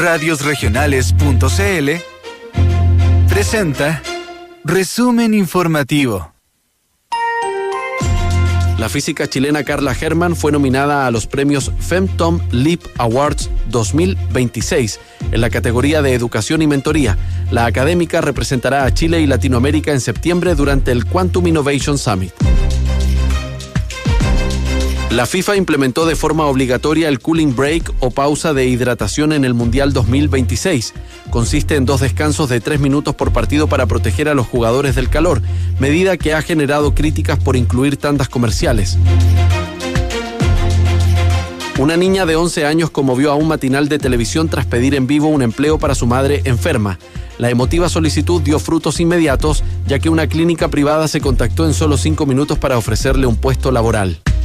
Radiosregionales.cl presenta Resumen Informativo. La física chilena Carla Herrmann fue nominada a los premios Femtom Leap Awards 2026 en la categoría de Educación y Mentoría. La académica representará a Chile y Latinoamérica en septiembre durante el Quantum Innovation Summit. La FIFA implementó de forma obligatoria el cooling break o pausa de hidratación en el Mundial 2026. Consiste en 2 descansos de 3 minutos por partido para proteger a los jugadores del calor, medida que ha generado críticas por incluir tandas comerciales. Una niña de 11 años conmovió a un matinal de televisión tras pedir en vivo un empleo para su madre enferma. La emotiva solicitud dio frutos inmediatos, ya que una clínica privada se contactó en solo 5 minutos para ofrecerle un puesto laboral.